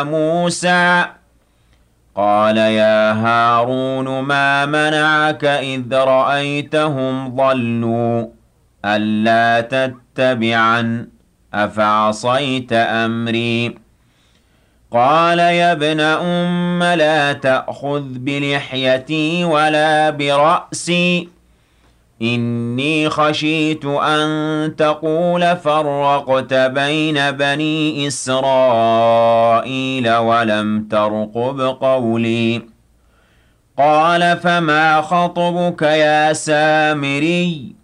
موسى قال يا هارون ما منعك إذ رأيتهم ضلوا ألا تتبعن أفعصيت أمري قال يا ابن لا تأخذ بلحيتي ولا برأسي إني خشيت أن تقول فرقت بين بني إسرائيل ولم ترقب قولي قال فما خطبك يا سامري